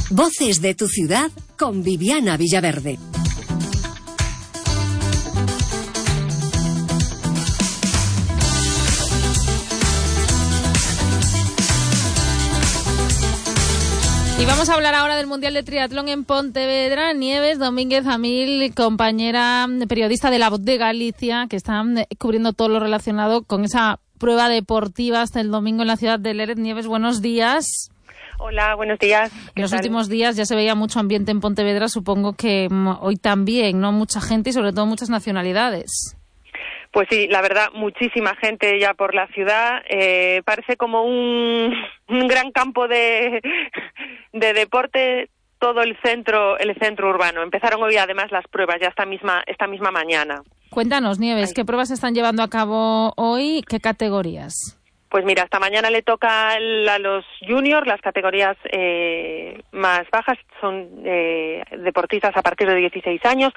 Voces de tu ciudad con Viviana Villaverde. Y vamos a hablar ahora del Mundial de Triatlón en Pontevedra. Nieves Domínguez Amil, compañera periodista de La Voz de Galicia, que está cubriendo todo lo relacionado con esa prueba deportiva hasta el domingo en la ciudad de Lérez. Nieves, buenos días. Hola, buenos días. En los últimos días ya se veía mucho ambiente en Pontevedra, supongo que hoy también, ¿no? Mucha gente y sobre todo muchas nacionalidades. Pues sí, la verdad, muchísima gente ya por la ciudad. Parece como un gran campo de deporte, todo el centro urbano. Empezaron hoy además las pruebas, ya esta misma mañana. Cuéntanos, Nieves, ¿qué pruebas se están llevando a cabo hoy? ¿Qué categorías? Pues mira, esta mañana le toca a los juniors, las categorías más bajas, son deportistas a partir de 16 años.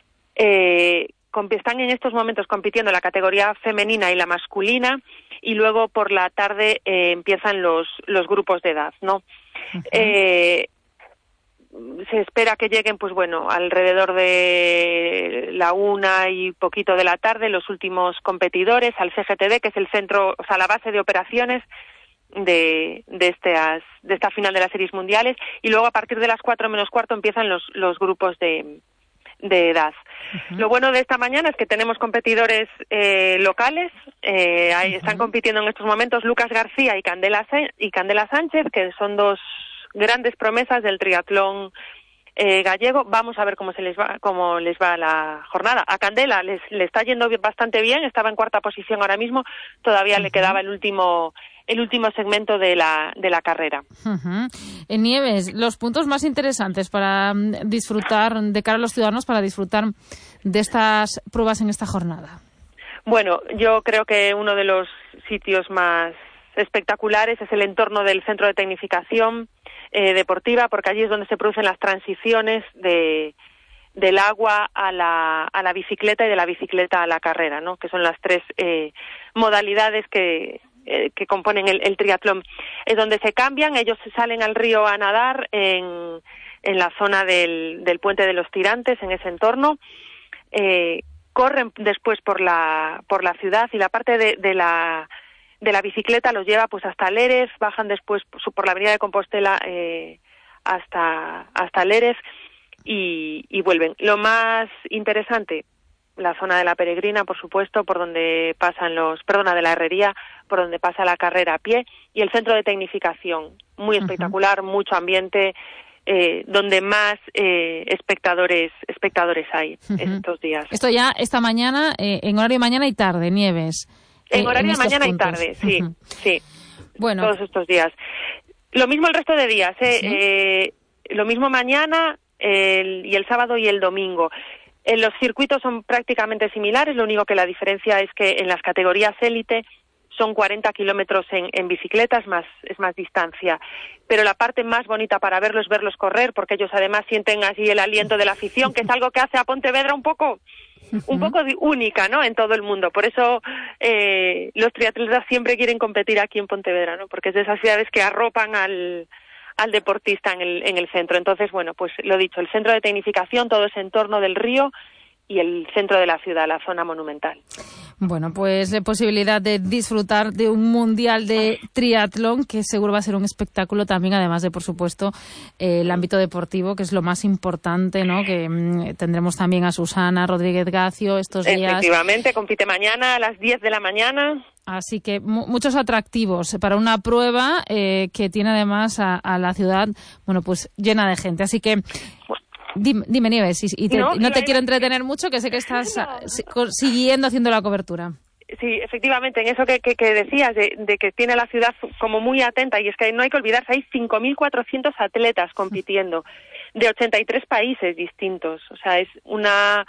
Están en estos momentos compitiendo la categoría femenina y la masculina, y luego por la tarde empiezan los grupos de edad, ¿no? Uh-huh. Se espera que lleguen, pues bueno, alrededor de la 1 y poquito de la tarde, los últimos competidores al CGTD, que es el centro, o sea, la base de operaciones de esta final de las series mundiales, y luego a partir de las 4 menos cuarto empiezan los grupos de edad. Uh-huh. Lo bueno de esta mañana es que tenemos competidores locales. Ahí están compitiendo en estos momentos Lucas García y Candela Sánchez, que son dos grandes promesas del triatlón gallego. Vamos a ver cómo les va la jornada. A Candela le está yendo bastante bien, estaba en cuarta posición ahora mismo, todavía le quedaba el último segmento de la carrera. Uh-huh. Nieves, los puntos más interesantes para disfrutar, de cara a los ciudadanos, para disfrutar de estas pruebas en esta jornada. Bueno, yo creo que uno de los sitios más espectaculares es el entorno del centro de tecnificación deportiva, porque allí es donde se producen las transiciones del agua a la bicicleta y de la bicicleta a la carrera, ¿no? Que son las tres modalidades que componen el triatlón. Es donde se cambian, ellos salen al río a nadar en la zona del Puente de los Tirantes, en ese entorno, corren después por la ciudad, y la parte de la bicicleta los lleva pues hasta Lérez, bajan después por la avenida de Compostela hasta Lérez y vuelven. Lo más interesante, la zona de la Peregrina, por supuesto, por donde pasan de la Herrería, por donde pasa la carrera a pie, y el centro de tecnificación, muy espectacular, uh-huh. Mucho ambiente, donde más espectadores hay uh-huh. estos días. Esto ya esta mañana, en horario mañana y tarde, Nieves. En horario de mañana puntos. Y tarde, sí, uh-huh. Sí. Bueno. Todos estos días. Lo mismo el resto de días, ¿sí? Lo mismo mañana y el sábado y el domingo. Los circuitos son prácticamente similares, lo único que la diferencia es que en las categorías élite son 40 kilómetros en bicicleta, es más distancia. Pero la parte más bonita para verlos es verlos correr, porque ellos además sienten así el aliento de la afición, que es algo que hace a Pontevedra un poco única, ¿no? En todo el mundo. Por eso los triatletas siempre quieren competir aquí en Pontevedra, ¿no? Porque es de esas ciudades que arropan al deportista en el centro. Entonces, bueno, pues lo dicho, el centro de tecnificación, todo ese entorno del río y el centro de la ciudad, la zona monumental. Bueno, pues posibilidad de disfrutar de un mundial de triatlón, que seguro va a ser un espectáculo también, además de, por supuesto, el ámbito deportivo, que es lo más importante, ¿no? Que tendremos también a Susana Rodríguez Gacio estos días. Efectivamente, compite mañana a las 10 de la mañana. Así que muchos atractivos para una prueba que tiene además a la ciudad, bueno, pues llena de gente. Así que dime Nieves, no te quiero entretener mucho, que sé que estás siguiendo haciendo la cobertura. Sí, efectivamente, en eso que decías, de que tiene la ciudad como muy atenta, y es que no hay que olvidarse, hay 5.400 atletas compitiendo de 83 países distintos. O sea, es una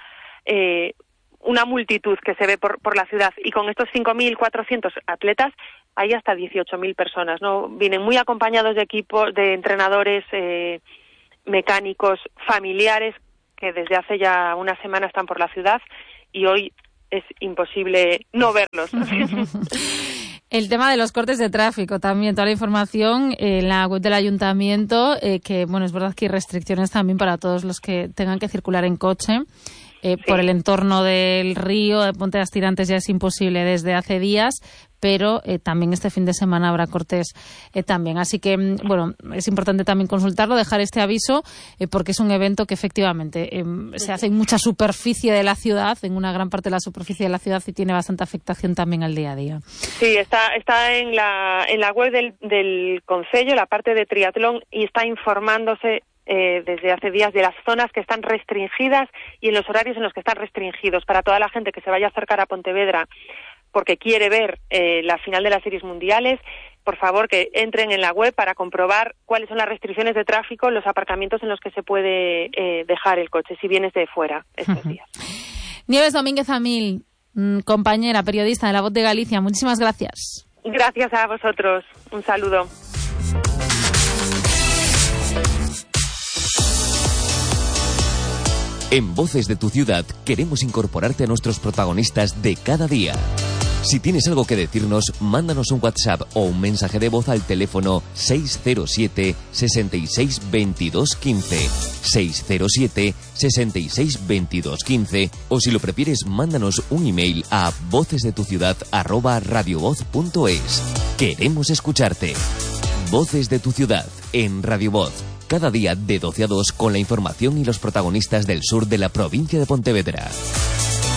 multitud que se ve por la ciudad, y con estos 5.400 atletas hay hasta 18.000 personas, ¿no? Vienen muy acompañados de equipos, de entrenadores, mecánicos, familiares, que desde hace ya una semana están por la ciudad, y hoy es imposible no verlos. El tema de los cortes de tráfico también, toda la información en la web del ayuntamiento, que bueno, es verdad que hay restricciones también para todos los que tengan que circular en coche. Sí. Por el entorno del río, de Ponte de Tirantes ya es imposible desde hace días, pero también este fin de semana habrá cortes también. Así que, bueno, es importante también consultarlo, dejar este aviso, porque es un evento que efectivamente se hace en mucha superficie de la ciudad, en una gran parte de la superficie de la ciudad, y tiene bastante afectación también al día a día. Sí, está en la web del Concello, la parte de triatlón, y está informándose desde hace días de las zonas que están restringidas y en los horarios en los que están restringidos, para toda la gente que se vaya a acercar a Pontevedra porque quiere ver la final de las series mundiales. Por favor, que entren en la web para comprobar cuáles son las restricciones de tráfico, los aparcamientos en los que se puede dejar el coche si vienes de fuera estos días. Nieves Domínguez Amil, compañera, periodista de La Voz de Galicia, muchísimas gracias. Gracias a vosotros. Un saludo. En Voces de tu Ciudad queremos incorporarte a nuestros protagonistas de cada día. Si tienes algo que decirnos, mándanos un WhatsApp o un mensaje de voz al teléfono 607 66 22 15, 607 66 22 15, o si lo prefieres, mándanos un email a vocesdetuciudad@radiovoz.es. Queremos escucharte. Voces de tu Ciudad en Radio Voz. Cada día de 12 a 2 con la información y los protagonistas del sur de la provincia de Pontevedra.